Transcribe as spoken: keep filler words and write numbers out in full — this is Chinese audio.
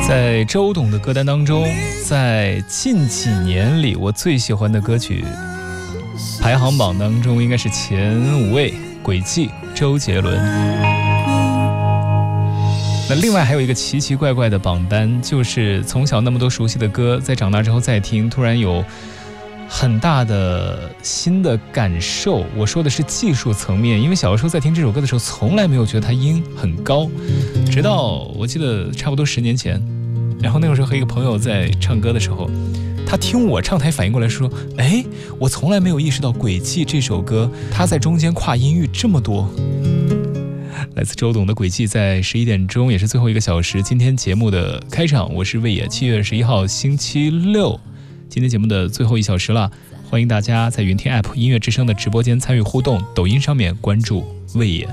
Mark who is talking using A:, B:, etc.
A: 在周董的歌单当中，在近几年里我最喜欢的歌曲排行榜当中应该是前五位，轨迹，周杰伦。那另外还有一个奇奇怪怪的榜单，就是从小那么多熟悉的歌，在长大之后再听，突然有很大的新的感受。我说的是技术层面，因为小的时候在听这首歌的时候从来没有觉得它音很高，直到我记得差不多十年前，然后那个时候和一个朋友在唱歌的时候，他听我唱，他反应过来说，哎，我从来没有意识到轨迹这首歌他在中间跨音域这么多。来自周董的轨迹，在十一点钟也是最后一个小时，今天节目的开场，我是魏野，七月十一号星期六，今天节目的最后一小时了，欢迎大家在云听 App 音乐之声的直播间参与互动，抖音上面关注魏野。